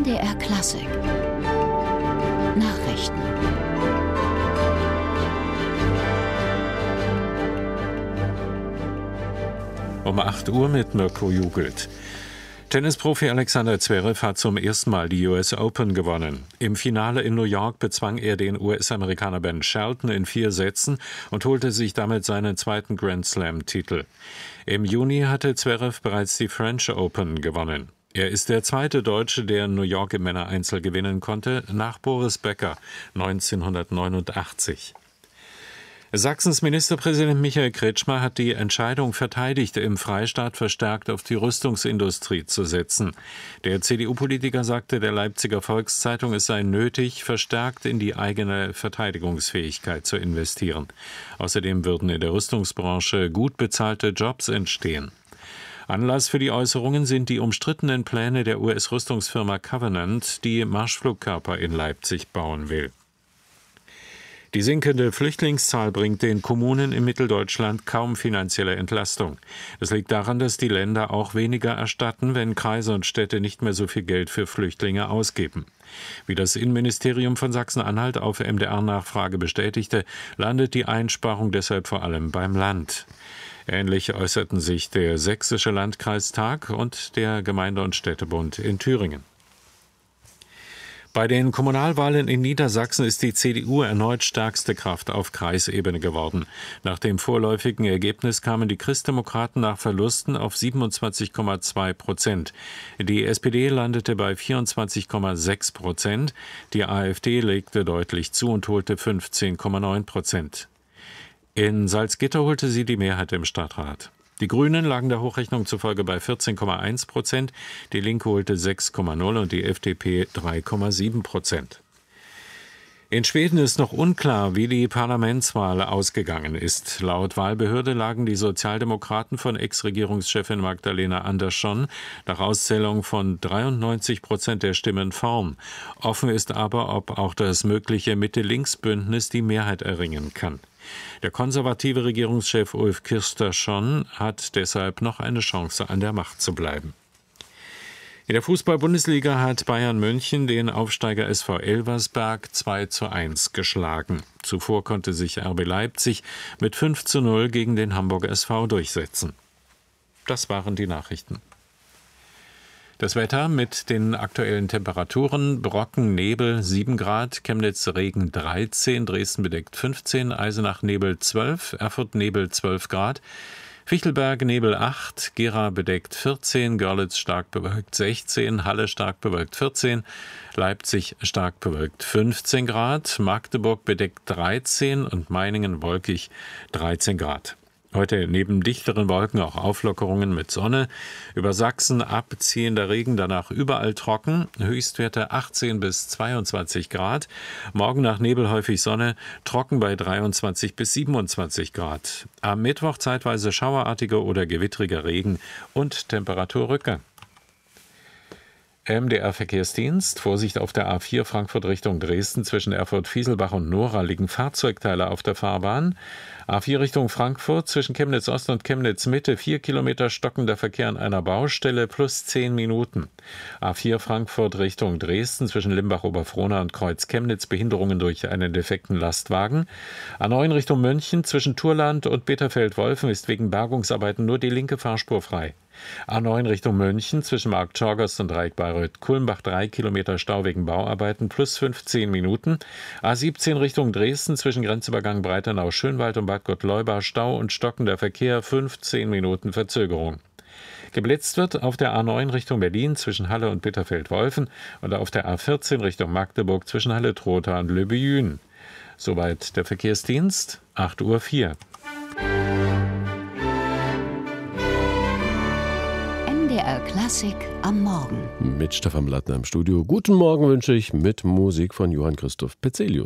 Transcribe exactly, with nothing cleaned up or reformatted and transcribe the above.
M D R Klassik Nachrichten. Um acht Uhr mit Mirko Jugelt. Tennisprofi Alexander Zverev hat zum ersten Mal die U S Open gewonnen. Im Finale in New York bezwang er den U S-Amerikaner Ben Shelton in vier Sätzen und holte sich damit seinen zweiten Grand-Slam-Titel. Im Juni hatte Zverev bereits die French Open gewonnen. Er ist der zweite Deutsche, der New York im Männereinzel gewinnen konnte, nach Boris Becker neunzehnhundertneunundachtzig. Sachsens Ministerpräsident Michael Kretschmer hat die Entscheidung verteidigt, im Freistaat verstärkt auf die Rüstungsindustrie zu setzen. Der C D U-Politiker sagte der Leipziger Volkszeitung, es sei nötig, verstärkt in die eigene Verteidigungsfähigkeit zu investieren. Außerdem würden in der Rüstungsbranche gut bezahlte Jobs entstehen. Anlass für die Äußerungen sind die umstrittenen Pläne der U S-Rüstungsfirma Covenant, die Marschflugkörper in Leipzig bauen will. Die sinkende Flüchtlingszahl bringt den Kommunen in Mitteldeutschland kaum finanzielle Entlastung. Das liegt daran, dass die Länder auch weniger erstatten, wenn Kreise und Städte nicht mehr so viel Geld für Flüchtlinge ausgeben. Wie das Innenministerium von Sachsen-Anhalt auf M D R-Nachfrage bestätigte, landet die Einsparung deshalb vor allem beim Land. Ähnlich äußerten sich der Sächsische Landkreistag und der Gemeinde- und Städtebund in Thüringen. Bei den Kommunalwahlen in Niedersachsen ist die C D U erneut stärkste Kraft auf Kreisebene geworden. Nach dem vorläufigen Ergebnis kamen die Christdemokraten nach Verlusten auf siebenundzwanzig Komma zwei Prozent. Die S P D landete bei vierundzwanzig Komma sechs Prozent. Die AfD legte deutlich zu und holte fünfzehn Komma neun Prozent. In Salzgitter holte sie die Mehrheit im Stadtrat. Die Grünen lagen der Hochrechnung zufolge bei vierzehn Komma eins Prozent, die Linke holte sechs Komma null und die F D P drei Komma sieben Prozent. In Schweden ist noch unklar, wie die Parlamentswahl ausgegangen ist. Laut Wahlbehörde lagen die Sozialdemokraten von Ex-Regierungschefin Magdalena Andersson nach Auszählung von dreiundneunzig Prozent der Stimmen vorn. Offen ist aber, ob auch das mögliche Mitte-Links-Bündnis die Mehrheit erringen kann. Der konservative Regierungschef Ulf Kristersson hat deshalb noch eine Chance, an der Macht zu bleiben. In der Fußball-Bundesliga hat Bayern München den Aufsteiger S V Elversberg zwei zu eins geschlagen. Zuvor konnte sich R B Leipzig mit fünf zu null gegen den Hamburger S V durchsetzen. Das waren die Nachrichten. Das Wetter mit den aktuellen Temperaturen: Brocken, Nebel sieben Grad, Chemnitz Regen dreizehn, Dresden bedeckt fünfzehn, Eisenach Nebel zwölf, Erfurt Nebel zwölf Grad, Fichtelberg Nebel acht, Gera bedeckt vierzehn, Görlitz stark bewölkt sechzehn, Halle stark bewölkt vierzehn, Leipzig stark bewölkt fünfzehn Grad, Magdeburg bedeckt dreizehn und Meiningen wolkig dreizehn Grad. Heute neben dichteren Wolken auch Auflockerungen mit Sonne. Über Sachsen abziehender Regen, danach überall trocken. Höchstwerte achtzehn bis zweiundzwanzig Grad. Morgen nach Nebel häufig Sonne, trocken bei dreiundzwanzig bis siebenundzwanzig Grad. Am Mittwoch zeitweise schauerartiger oder gewittriger Regen und Temperaturrückgang. M D R-Verkehrsdienst. Vorsicht auf der A vier Frankfurt Richtung Dresden. Zwischen Erfurt-Fieselbach und Nora liegen Fahrzeugteile auf der Fahrbahn. A vier Richtung Frankfurt. Zwischen Chemnitz Ost und Chemnitz Mitte. Vier Kilometer stockender Verkehr an einer Baustelle plus zehn Minuten. A vier Frankfurt Richtung Dresden. Zwischen Limbach-Oberfrohna und Kreuz Chemnitz. Behinderungen durch einen defekten Lastwagen. A neun Richtung München. Zwischen Turland und Bitterfeld-Wolfen ist wegen Bergungsarbeiten nur die linke Fahrspur frei. A neun Richtung München zwischen Marktschorgast und Dreieck Bayreuth-Kulmbach drei Kilometer Stau wegen Bauarbeiten plus fünfzehn Minuten. A siebzehn Richtung Dresden zwischen Grenzübergang Breitenau-Schönwald und Bad Gottleuba Stau und stockender Verkehr, fünfzehn Minuten Verzögerung. Geblitzt wird auf der A neun Richtung Berlin zwischen Halle und Bitterfeld-Wolfen und auf der A vierzehn Richtung Magdeburg zwischen Halle-Trotha und Le Buyün. Soweit der Verkehrsdienst, acht Uhr vier. M D R Klassik am Morgen. Mit Stefan Blattner im Studio. Guten Morgen wünsche ich mit Musik von Johann Christoph Petzelius.